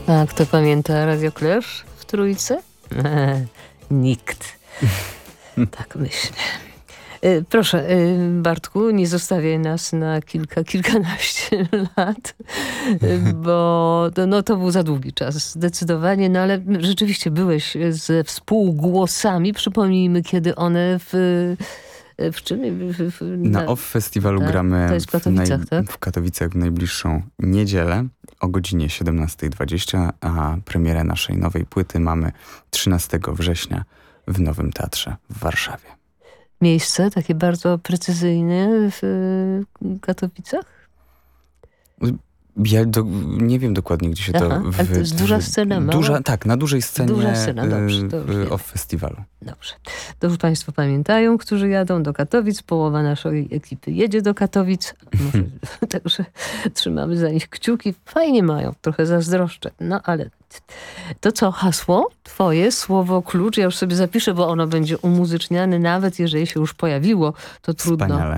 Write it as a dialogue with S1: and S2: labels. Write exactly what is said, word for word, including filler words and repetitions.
S1: A kto pamięta Radio Clash w Trójce? Nikt. Tak myślę. Proszę, Bartku, nie zostawiaj nas na kilka, kilkanaście lat, bo no, to był za długi czas, zdecydowanie, no ale rzeczywiście byłeś ze współgłosami. Przypomnijmy, kiedy one w... W czym? W, w,
S2: na, na Off Festiwalu tak, gramy
S1: to jest w Katowicach,
S2: w, naj,
S1: tak?
S2: w Katowicach w najbliższą niedzielę o godzinie siedemnasta dwadzieścia, a premierę naszej nowej płyty mamy trzynastego września w Nowym Teatrze w Warszawie.
S1: Miejsce takie bardzo precyzyjne w Katowicach?
S2: Ja do, nie wiem dokładnie, gdzie się
S1: Aha,
S2: to... W,
S1: ale to jest duża scena, mała?
S2: Duża, tak, na dużej scenie
S1: duża scena, dobrze,
S2: w Off Festiwalu.
S1: Dobrze. To już Państwo pamiętają, którzy jadą do Katowic. Połowa naszej ekipy jedzie do Katowic. Może, także trzymamy za nich kciuki. Fajnie mają, trochę zazdroszczę. No ale to co, hasło? Twoje słowo klucz. Ja już sobie zapiszę, bo ono będzie umuzyczniane, nawet jeżeli się już pojawiło. To trudno.
S2: Wspaniale.